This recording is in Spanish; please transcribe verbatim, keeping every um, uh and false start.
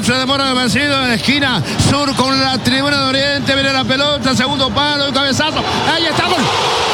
se demora demasiado en la esquina sur con la tribuna de Oriente. Viene la pelota, segundo palo, el cabezazo. Ahí está, gol.